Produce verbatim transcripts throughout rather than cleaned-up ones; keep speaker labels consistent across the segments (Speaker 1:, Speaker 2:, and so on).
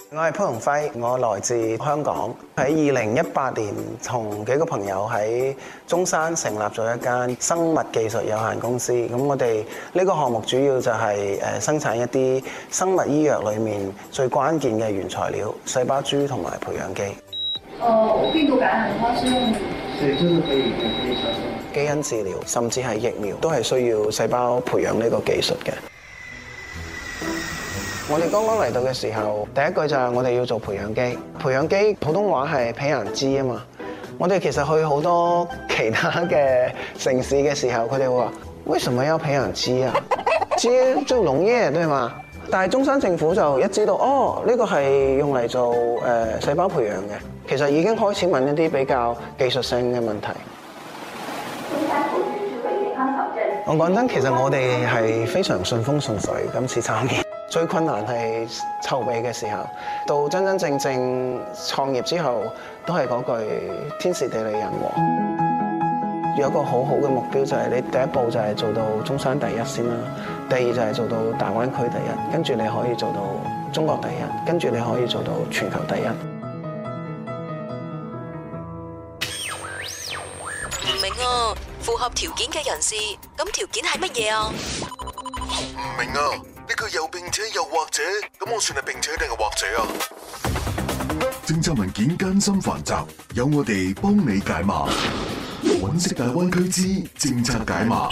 Speaker 1: 我係潘鴻輝，我來自香港。喺二零一八年，同幾個朋友喺中山成立咗一間生物技術有限公司。咁我哋呢個項目主要就係誒生產一啲生物醫藥裡面最關鍵嘅原材料——細胞株同埋培養基。
Speaker 2: 呃，病毒感染的話是用，
Speaker 3: 所以真的可以可以產生
Speaker 1: 基因治療，甚至係疫苗，都係需要細胞培養呢個技術嘅。我哋剛剛嚟到嘅時候，第一句就係我哋要做培養基。培養基普通話係培養基啊嘛。我哋其實去好多其他嘅城市嘅時候，佢哋會話：為什麼要培養基啊？基就農業對嘛？但係中山政府就一知道，哦，呢個係用嚟做誒細胞培養嘅，其實已經開始問一啲比較技術性嘅問題。我講真，其實我哋係非常順風順水，今次參與。最困難係籌備嘅時候，到真真正正創業之後，都係嗰句天時地利人和。有一個好好嘅目標就係你第一步就係做到中山第一先啦，第二就係做到大灣區第一，跟住你可以做到中國第一，跟住你可以做到全球第一。
Speaker 4: 唔明啊，符合條件嘅人士，咁條件係乜嘢啊？
Speaker 5: 唔明啊，呢個又並且又或者，咁我算係並且定係或者啊？政策文件艱辛繁雜，有我哋幫你解碼。揾食大灣區之政策解碼。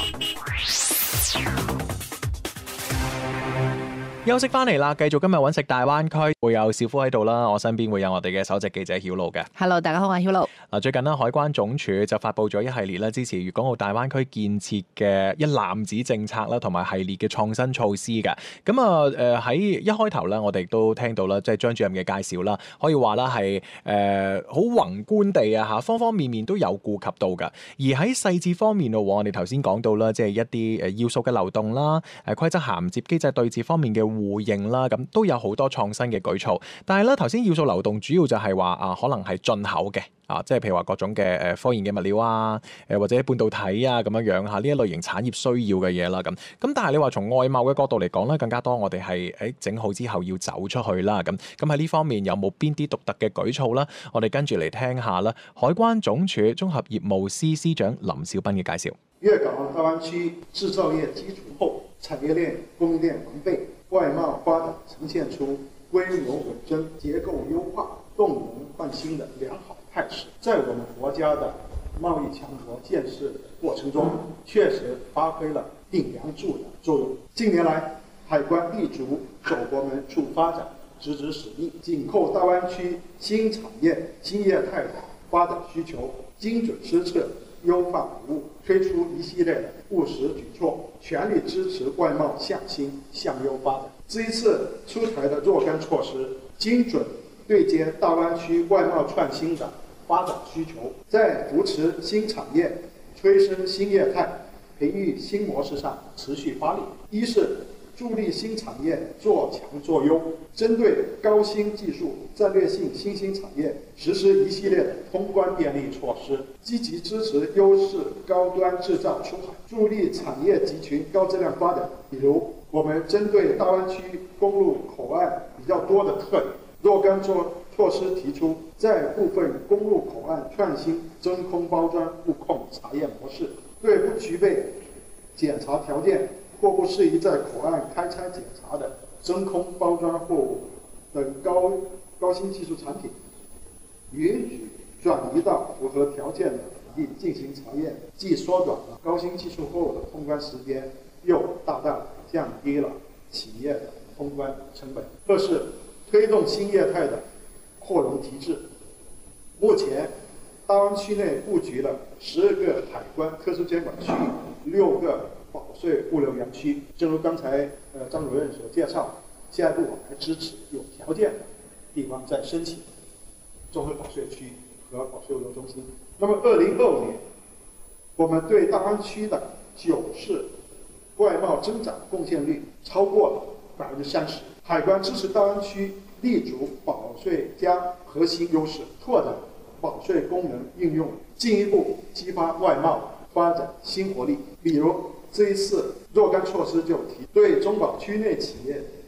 Speaker 6: 休息翻嚟啦，繼續今日揾食大灣區，會有小夫喺度啦，我身邊會有我哋嘅首席記者曉露嘅。
Speaker 7: Hello， 大家好，我係曉露。
Speaker 6: 嗱，最近咧，海關總署就發布咗一系列咧支持粵港澳大灣區建設嘅一攬子政策啦，同埋系列嘅創新措施嘅。咁啊，誒喺一開頭咧，我哋都聽到啦，即係張主任嘅介紹啦，可以話啦係誒好宏觀地啊嚇，方方面面都有顧及到㗎。而喺細節方面咯，我哋頭先講到啦，即係一啲誒要素嘅流動啦，誒規則銜接機制對接方面嘅互認啦，咁都有好多創新嘅舉措。但係咧，頭先要素流動主要就係話啊，可能係進口嘅啊，即係譬如話各種嘅誒科研嘅物料啊，誒或者半導體啊咁樣樣嚇呢一類型產業需要嘅嘢啦咁。咁但係你話從外貿嘅角度嚟講咧，更加多我哋係誒整好之後要走出去啦咁。咁喺呢方面有冇邊啲獨特嘅舉措啦？我哋跟住嚟聽下啦，海關總署綜合業務司司長林小斌嘅介紹。
Speaker 3: 粵港澳大灣區製造業基礎厚，產業鏈供應鏈完備，外貿發展呈現出規模穩增、結構優化、動能換新的良好態勢。在我們國家的貿易強國建設過程中，確實發揮了頂梁柱的作用。近年來，海關立足走國門處發展，直指使命，緊扣大灣區新產業、新業態的發展需求，精準施策，優化服務，推出一系列的務實舉措，全力支持外貿向新向優發展。這一次出台的若干措施，精準對接大灣區外貿創新的發展需求，在扶持新產業、催生新業態、培育新模式上持續發力。一是助力新產業做強做優，針對高新技術、戰略性新興產業實施一系列的通關便利措施，積極支持優勢高端製造出海，助力產業集群高質量發展。比如，我們針對大灣區公路口岸比較多的特點，若干措措施提出，在部分公路口岸創新真空包裝物控查驗模式，對不具備檢查條件或不適宜在口岸開拆檢查的真空包裝貨物等高高新技術產品，允許轉移到符合條件的地進行查驗，既縮短了高新技術貨物的通關時間，又大大降低了企業的通關成本。二是推動新業態的擴容提質。目前，大灣區內布局了十二個海關特殊監管區域，六個保稅物流園區。正如剛才呃張主任所介紹，下一步我們還支持有條件的地方再申請綜合保稅區和保稅物流中心。那麼，二零二五年，我們對大灣區的九市外貿增長貢獻率超過了百分之三十。海關支持大灣區立足保稅加核心優勢，拓展保稅功能應用，進一步激發外貿發展新活力。比如這一次若干措施就提對中保區內企業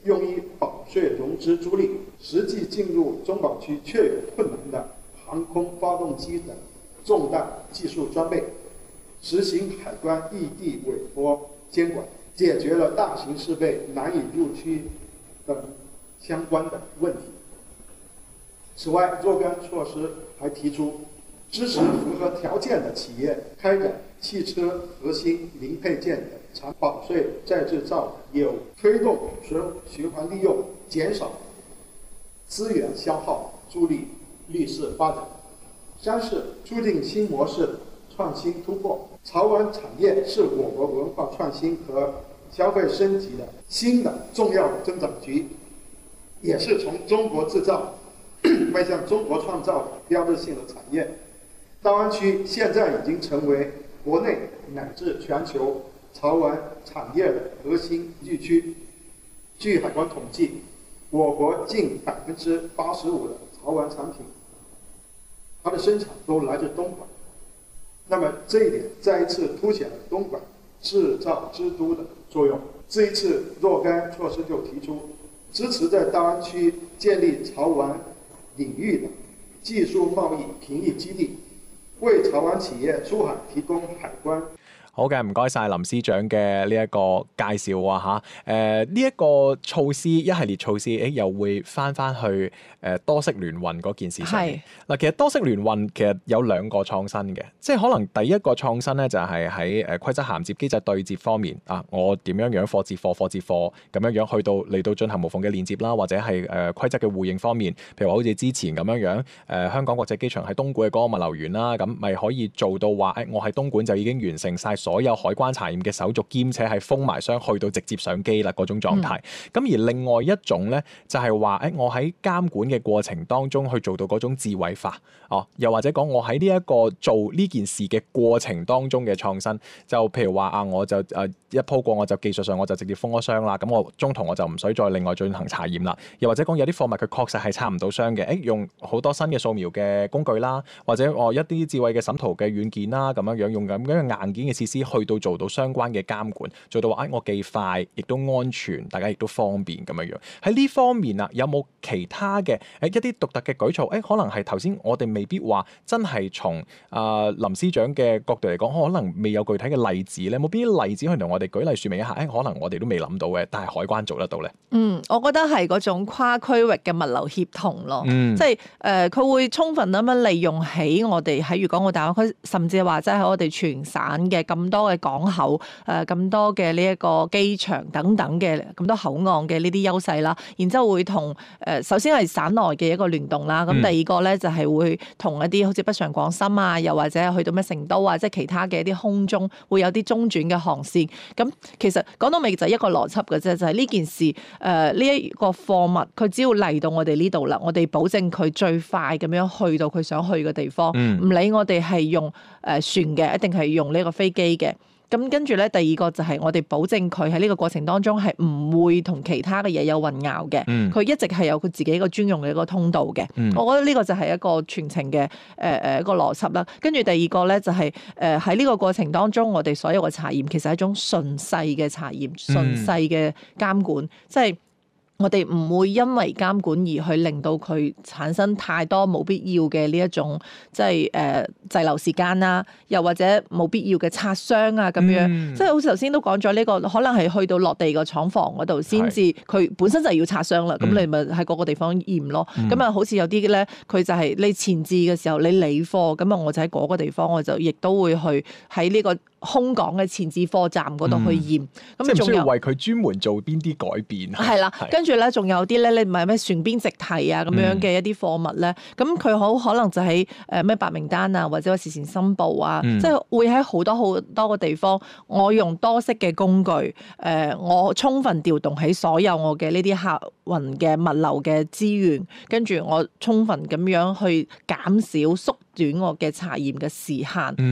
Speaker 3: 用於保稅融資租賃，實際進入中保區確有困難的航空發動機等重大技術裝備，實行海關異地委託監管，解決了大型設備難以入區等相關的問題。此外，若干措施還提出支持符合條件的企業開展汽車核心零配件等長保稅再製造業務，推動循循環利用，減少資源消耗，助力綠色發展。三是促進新模式創新突破。潮玩產業是我國文化創新和消費升級的新的重要增長局，也是從中國製造邁向中國創造標誌性的產業。大灣區現在已經成為國內乃至全球潮玩產業的核心地區。據海關統計，我國近百分之八十五的潮玩產品，它的生產都來自東莞。那麼這一點再一次凸顯了東莞製造之都的作用。這一次若干措施就提出支持在大灣區建立潮玩領域的技術貿易平抑基地，為潮玩企業出海提供海關。
Speaker 6: 好嘅，唔該晒林司長嘅呢一個介紹啊嚇。誒呢一個措施一系列措施，誒又會翻翻去誒、呃、多式聯運嗰件事上面。嗱，其實多式聯運其實有兩個創新嘅，即係可能第一個創新咧就係喺誒規則銜接機制對接方面啊，我點樣樣貨接貨貨接貨咁樣樣去到嚟到進行無縫嘅連接啦，或者係誒、呃、規則嘅互認方面，譬如話好似之前咁樣樣誒、呃、香港國際機場喺東莞嘅嗰個物流園啦，咁咪可以做到話誒、哎、我喺東莞就已經完成晒所有海關查驗嘅手續，兼且係封埋箱去到直接上機啦嗰種狀態。咁、嗯、而另外一種咧，就係話誒，我喺監管嘅過程當中去做到嗰種智慧化，哦，又或者講我喺呢一個做呢件事嘅過程當中嘅創新，就譬如話啊，我就誒、啊、一鋪過我就技術上我就直接封咗箱啦，咁我中途我就唔使再另外進行查驗啦。又或者講有啲貨物佢確實係拆唔到箱嘅，誒用好多新嘅掃描嘅工具啦，或者我、哦、一啲智慧嘅審圖嘅軟件啦，咁樣樣用咁樣嘅硬件嘅設施去到做到相關嘅監管，做到話誒、哎、我既快，亦都安全，大家亦都方便咁樣樣。喺呢方面啊，有冇其他嘅誒一啲獨特嘅舉措？誒、哎、可能係頭先我哋未必話真係從啊林司長嘅角度嚟講，可能未有具體嘅例子咧。冇邊啲例子可以同我哋舉例説明一下？誒、哎、可能我哋都未諗到嘅，但係海關做得到咧。
Speaker 7: 嗯，我覺得係嗰種跨區域嘅物流協同咯，
Speaker 6: 嗯、即
Speaker 7: 係誒佢會充分咁樣利用起我哋喺粵港澳大灣區，甚至係話即係喺我哋全省嘅咁多嘅港口。誒咁、呃、多嘅呢一個機場等等嘅咁多口岸嘅呢啲優勢啦，然之後會同誒、呃、首先係省內嘅一個聯動啦，咁、嗯、第二個咧就係、是、會同一啲好似北上廣深啊，又或者去到咩成都啊，即係其他嘅一啲空中會有啲中轉嘅航線。咁其實講到尾就係一個邏輯嘅啫，就係、是、呢件事誒呢一個貨物佢只要嚟到我哋呢度啦，我哋保證佢最快咁樣去到佢想去嘅地方，唔、嗯、理我哋係用誒、呃、船嘅，一定係用呢個飛機嘅。咁跟住咧，第二個就係我哋保證佢喺呢個過程當中係唔會同其他嘅嘢有混淆嘅。佢、嗯、一直係有佢自己一個專用嘅一個通道嘅。嗯、我覺得呢個就係一個全程嘅誒誒一個邏輯啦。跟住第二個咧就係誒喺呢個過程當中，我哋所有嘅查驗其實係一種順勢嘅查驗，順勢嘅監管，嗯、即係。我哋唔會因為監管而去令到佢產生太多冇必要嘅呢一種即係誒滯留時間啦，又或者冇必要嘅拆箱啊咁樣，嗯、即係好似頭先都講咗呢個，可能係去到落地個廠房嗰度先至，佢是本身就係要拆箱啦，咁、嗯、你咪喺嗰個地方驗咯。咁啊、嗯，好似有啲咧，佢就係你前置嘅時候你理貨，咁啊我就喺嗰個地方，我就亦都會去喺呢個空港嘅前置貨站嗰度去驗。咁
Speaker 6: 即係唔需要為佢專門做邊啲改變。係
Speaker 7: 啦，跟住咧仲有啲咧，你唔係咩船邊直提啊咁樣嘅一啲貨物咧，咁佢好可能就喺誒咩白名單啊，或者事前申報啊，嗯、即係會喺好多好多個地方，我用多式嘅工具，誒、呃、我充分調動起所有我嘅呢啲客運嘅物流嘅資源，跟住我充分咁樣去減少縮短我嘅查驗嘅時限。嗯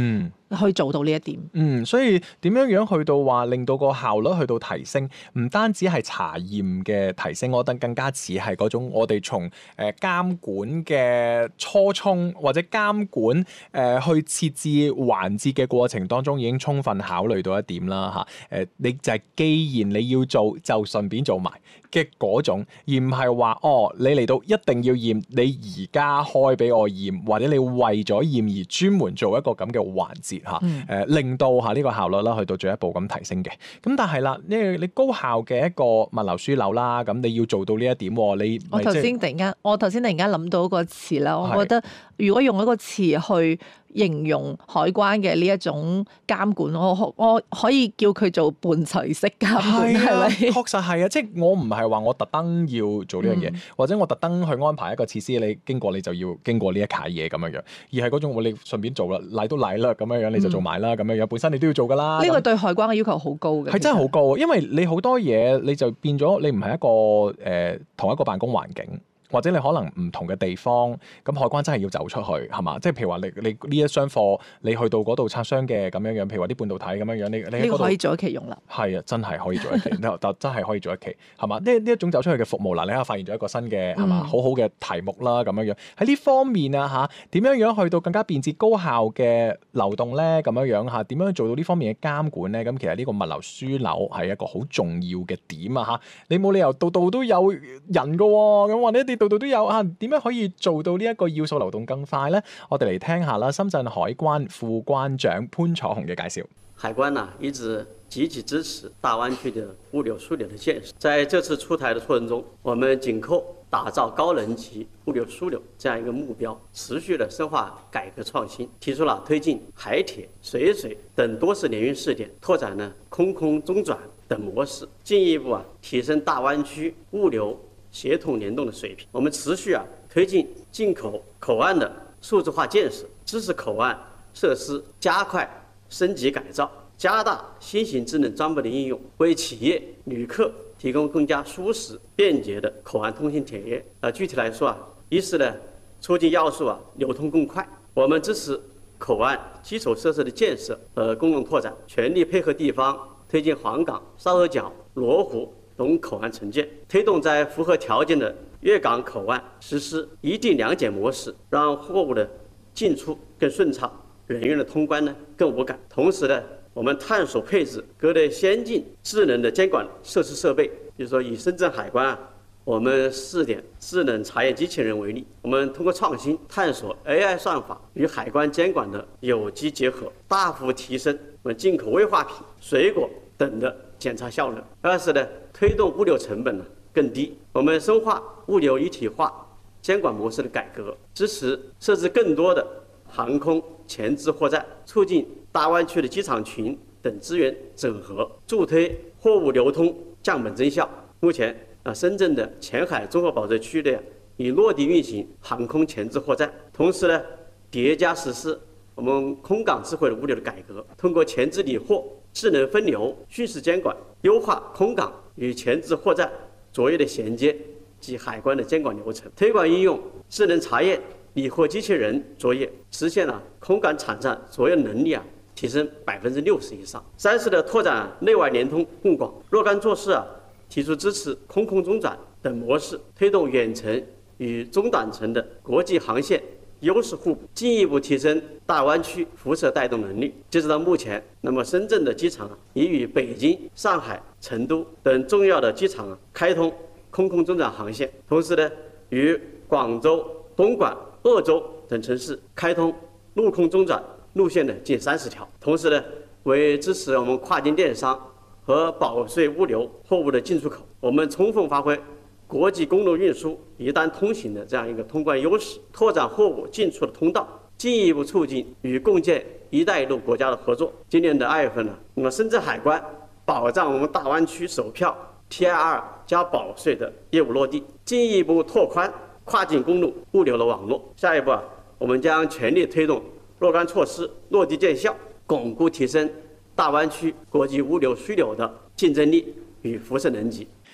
Speaker 7: 去做到呢一點。
Speaker 6: 嗯，所以點樣樣去到話令到個效率去到提升，唔單止係查驗嘅提升，我覺得更加似係嗰種我哋從誒監管嘅初衷或者監管誒、呃、去設置環節嘅過程當中已經充分考慮到一點啦嚇。誒、呃，你就係既然你要做就順便做埋嘅嗰種，而唔係話哦你嚟到一定要驗，你而家開俾我驗，或者你為咗驗而專門做一個咁嘅環節。嚇，誒令到嚇呢個效率啦，去到進一步咁提升嘅。咁但係啦，呢你高效嘅一個物流樞紐啦，咁你要做到呢一點，你
Speaker 7: 我頭先突然間，我頭先突然間諗到個詞啦，我覺得如果用一個詞去形容海關嘅呢一種監管，我我可以叫佢做伴隨式監管，係咪、啊？
Speaker 6: 確實係啊，即係我唔係話我特登要做呢樣嘢，嗯、或者我特登去安排一個設施，你經過你就要經過呢一啀嘢咁樣樣，而係嗰種你順便做啦，嚟都嚟啦咁樣樣，你就做埋啦咁樣樣，本身你都要做噶啦。呢個
Speaker 7: 對海關嘅要求好高嘅，
Speaker 6: 係真係好高，因為你好多嘢你就變咗你唔係一個誒、呃、同一個辦公環境。或者你可能唔同嘅地方，咁海關真係要走出去，係嘛？即係譬如話你你呢一箱貨，你去到嗰度拆箱嘅咁樣樣，譬如話啲半導體咁樣樣，你你呢個
Speaker 7: 可以做一期用啦。
Speaker 6: 係啊，真係可以做一期，真係可以做一期，係嘛？呢呢一種走出去嘅服務，嗱，你又發現咗一個新嘅係嘛，好好嘅題目啦，咁樣樣喺呢方面啊嚇，點樣樣去到更加便捷高效嘅流動咧？咁樣樣嚇，點樣做到呢方面嘅監管咧？咁其實呢個物流樞紐係一個好重要嘅點啊嚇，你冇理由度度都有人噶喎，咁或者你度度都有啊？點樣可以做到呢一個要素流動更快呢？我哋嚟聽下啦，深圳海關副關長潘楚紅嘅介紹。
Speaker 8: 海關呢一直積極支持大灣區的物流樞紐的建設，在這次出台的過程中，我們緊扣打造高能級物流樞紐這樣一個目標，持續的深化改革創新，提出了推進海鐵、水水等多式聯運試點，拓展呢空空中轉等模式，進一步啊提升大灣區物流協同聯動的水平。我們持續啊推進進口口岸的數字化建設，支持口岸設施加快升級改造，加大新型智能裝備的應用，為企業旅客提供更加舒適便捷的口岸通行體驗。呃，具體來說啊，一是呢促進要素啊流通更快，我們支持口岸基礎設施的建設和公共拓展，全力配合地方推進黃崗、沙頭角、羅湖等口岸承建，推動在符合條件的粵港口岸實施一地兩檢模式，讓貨物的進出更順暢，人員的通關呢更無感。同時呢，我們探索配置各類先進智能的監管設施設備，比如說以深圳海關啊，我們試點智能查驗機器人為例，我們通過創新探索 A I 算法與海關監管的有機結合，大幅提升我們進口危化品、水果等的檢查效能。二是呢，推動物流成本呢更低，我們深化物流一體化監管模式的改革，支持設置更多的航空前置貨站，促進大灣區的機場群等資源整合，助推貨物流通降本增效。目前啊，深圳的前海綜合保稅區內已落地運行航空前置貨站，同時呢，疊加實施我們空港智慧的物流的改革，通過前置理貨、智能分流、虛實監管，優化空港與前置貨站作業的銜接及海關的監管流程，推廣應用智能查驗理貨機器人作業，實現了空港場站作業能力啊提升百分之六十以上。三是的，拓展內外聯通共廣，若干措施啊提出支持空空中轉等模式，推動遠程與中短程的國際航線優勢互補，進一步提升大灣區輻射帶動能力。截止到目前，那麼深圳的機場啊已與北京、上海、成都等重要的機場啊開通空空中轉航線，同時呢，與廣州、東莞、鄂州等城市開通陸空中轉路線的近三十條。同時呢，為支持我們跨境電商和保稅物流貨物的進出口，我們充分發揮國際公路運輸一單通行的這樣一個通關優勢，拓展貨物進出的通道，進一步促進與共建“一帶一路”國家的合作。今年的二月份呢，那麼深圳海關保障我們大灣區首票 T I R 加保稅的業務落地，進一步拓寬跨境公路物流的網絡。下一步啊，我們將全力推動若干措施落地見效，鞏固提升大灣區國際物流樞紐的競爭力與輻射能級。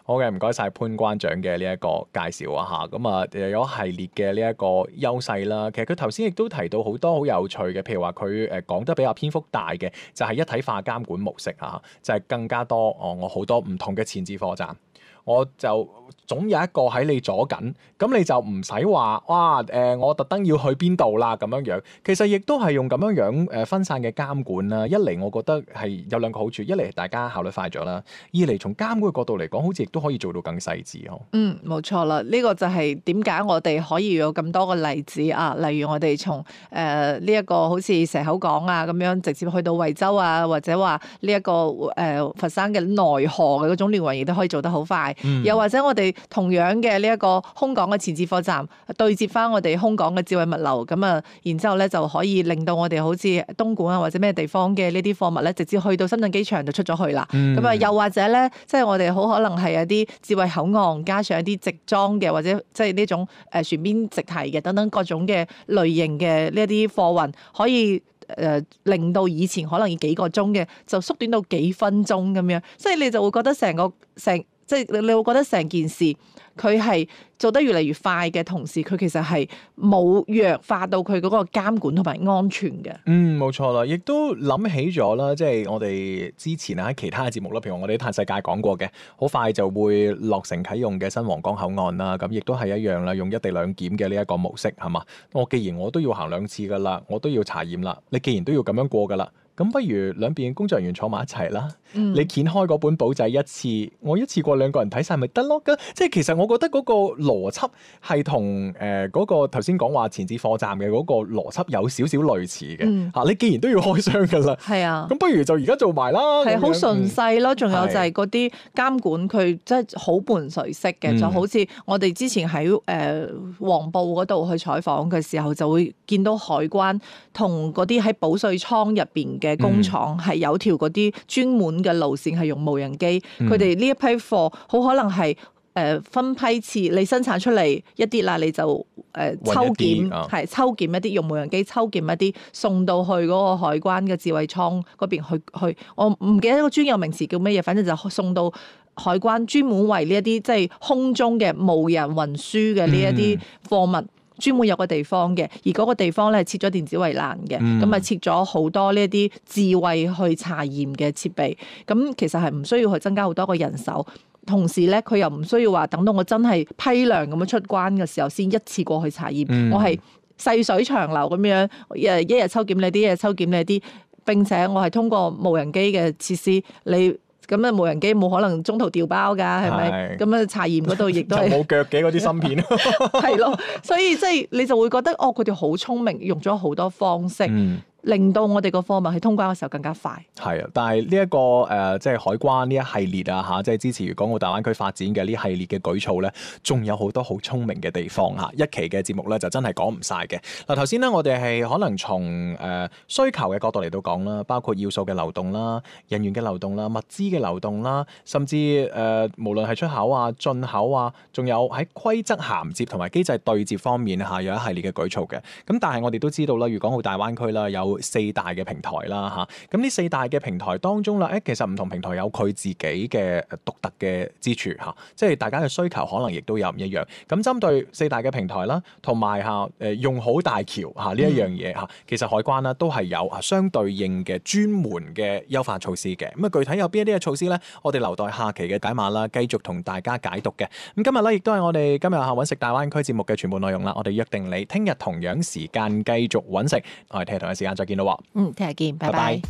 Speaker 6: 好嘅，唔該晒潘關長嘅呢一個介紹啊嚇，咁啊又有一系列嘅呢一個優勢啦。其實佢頭先亦都提到好多好有趣嘅，譬如話佢誒講得比較篇幅大嘅，就係一體化監管模式啊，就係更加多哦，我好多唔同嘅前置貨站。我就總有一個喺你左緊，咁你就唔使話哇誒、呃，我特登要去邊度啦咁樣樣。其實亦都係用咁樣樣誒分散嘅監管啦。一嚟我覺得係有兩個好處，一嚟大家效率快咗啦，二嚟從監管嘅角度嚟講，好似亦都可以做到更細緻呵。
Speaker 7: 嗯，冇錯啦，呢、這個就係點解我哋可以有咁多個例子啊？例如我哋從誒呢一個好似蛇口港啊咁樣，直接去到惠州啊，或者話呢一個誒、呃、佛山嘅內河嘅嗰種聯運，亦都可以做得好快。嗯、又或者我哋同樣嘅呢一個空港嘅前置貨站對接翻我哋空港嘅智慧物流，咁啊，然之後咧就可以令到我哋好似東莞啊或者咩地方嘅呢啲貨物咧，直接去到深圳機場就出咗去啦。咁啊、嗯，又或者咧，即係我哋好可能係一啲智慧口岸加上一啲直裝嘅，或者即係呢種誒船邊直提嘅等等各種嘅類型嘅呢一啲貨運，可以誒、呃、令到以前可能要幾個鐘嘅，就縮短到幾分鐘咁樣，所以你就會覺得成個成。即係你你會覺得成件事佢係做得越嚟越快嘅同時，佢其實係冇弱化到佢嗰個監管同埋安全嘅。
Speaker 6: 嗯，冇錯啦，亦都諗起咗啦，即係我哋之前喺其他嘅節目啦，譬如我哋嘆世界講過嘅，好快就會落成啟用嘅新皇崗口岸啦，咁亦都係一樣啦，用一地兩檢嘅呢一個模式係嘛？我既然我都要行兩次㗎啦，我都要查驗啦，你既然都要咁樣過㗎啦。咁不如兩邊工作人員坐埋一齊啦，嗯、你掀開嗰本簿仔一次，我一次過兩個人睇晒咪得咯？即係其實我覺得嗰個邏輯係同誒嗰個頭先講話前置貨站嘅嗰個邏輯有少少類似嘅嚇。嗯、你既然都要開箱㗎啦，係啊，咁不如就而家做埋啦，係好順勢咯。仲、嗯、有就係嗰啲監管佢即係好伴隨式嘅，嗯、就好似我哋之前喺誒、呃、黃埔嗰度去採訪嘅時候，就會見到海關同嗰啲喺保稅倉入邊嘅。嘅工廠係有條嗰啲專門嘅路線係用無人機，佢哋呢一批貨好可能係誒、呃、分批次，你生產出嚟一啲啦，你就誒、呃、抽檢係、哦、抽檢一啲用無人機抽檢一啲送到去嗰個海關嘅智慧倉嗰邊去去，我唔記得個專有名詞叫乜嘢，反正就送到海關專門為呢一啲即係空中嘅無人運輸嘅呢一啲貨物。嗯專門有個地方嘅，而嗰個地方咧設咗電子圍欄嘅，咁啊、嗯、設咗好多呢一啲智慧去查驗嘅設備，咁其實係唔需要去增加好多個人手，同時咧佢又唔需要話等到我真係批量咁樣出關嘅時候先一次過去查驗，嗯、我係細水長流咁樣，誒一日抽檢你啲，一日抽檢你啲，並且我係通過無人機嘅設施你。咁啊，無人機冇可能中途調包㗎，係咪？咁啊，查驗嗰度亦都係冇腳嘅嗰啲芯片，係咯。所以即係你就會覺得，哦，佢哋好聰明，用咗好多方式。嗯令到我哋個貨物喺通關嘅時候更加快。係啊，但係呢一個誒、呃，即係海關呢一系列啊嚇，即係支持粵港澳大灣區發展嘅呢系列嘅舉措咧，仲有好多好聰明嘅地方嚇。一期嘅節目咧就真係講唔晒嘅。嗱，頭先咧我哋係可能從誒、呃、需求嘅角度嚟到講啦，包括要素嘅流動啦、人員嘅流動啦、物資嘅流動啦，甚至誒、呃、無論係出口啊、進口啊，仲有喺規則銜接同埋機制對接方面嚇，有一系列嘅舉措嘅。咁但係我哋都知道啦，粵港澳大灣區啦有四大嘅平台啦嚇，咁呢四大嘅平台當中啦，誒其實唔同平台有佢自己嘅獨特嘅之處嚇，即係大家嘅需求可能亦都有唔一樣。咁針對四大嘅平台啦，同埋嚇誒用好大橋嚇呢一樣嘢嚇，其實海關啦都係有啊相對應嘅專門嘅優化措施嘅。咁啊，具體有邊一啲嘅措施咧？我哋留待下期嘅解碼啦，繼續同大家解讀嘅。咁今日咧亦都係我哋今日下揾食大灣區節目嘅全部內容啦。我哋約定你聽日同樣時間繼續揾食，我哋聽日同一時間再見咯。
Speaker 7: 嗯，聽日見，拜拜。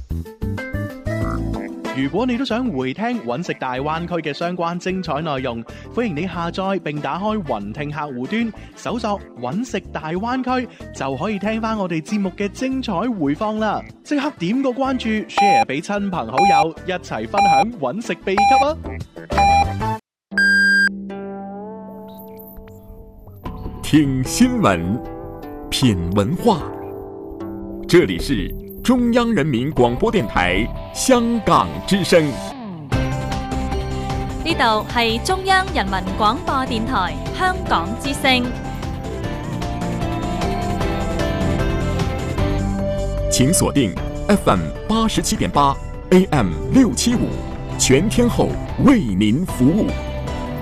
Speaker 9: 如果你都想回聽揾食大灣區嘅相關精彩內容，歡迎你下載並打開雲聽客戶端，搜索揾食大灣區，就可以聽翻我哋節目嘅精彩回放啦！即刻點個關注 ，share 俾親朋好友，一齊分享揾食秘笈啊！
Speaker 10: 聽新聞，品文化，這裡是中央人民廣播電台香港之聲。
Speaker 11: 呢度係中央人民廣播電台香港之聲。
Speaker 10: 請鎖定 F M 八十七點八 A M 六七五，全天候為您服務。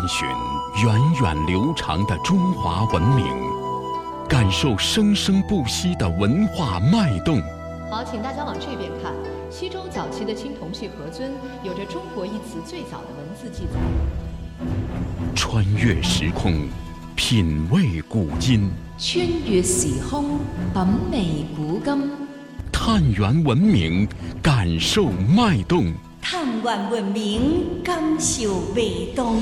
Speaker 10: 寻源远流长的中华文明，感受生生不息的文化脉动。
Speaker 12: 好，请大家往这边看。西周早期的青铜器盒尊有着“中国”一词最早的文字记载。
Speaker 10: 穿越时空，品味古今；
Speaker 13: 穿越時空，品味古今；
Speaker 10: 探源文明，感受脈動；
Speaker 13: 探源文明，感受脈動。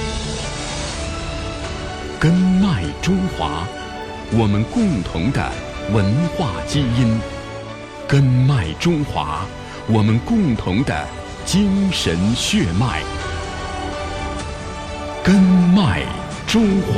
Speaker 10: 根脈中華，我們共同的文化基因；根脈中華，我們共同的精神血脈。根脈中華。